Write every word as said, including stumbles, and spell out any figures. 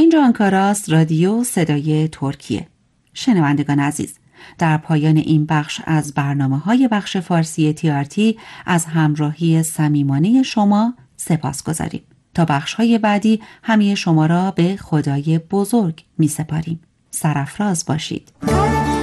اینجا آنکاراست، رادیو صدای ترکیه. شنوندگان عزیز، در پایان این بخش از برنامه‌های بخش فارسی تی آر تی از همراهی صمیمانه شما سپاس گذاریم. تا بخش‌های بعدی همه شما را به خدای بزرگ می‌سپاریم. سرافراز باشید.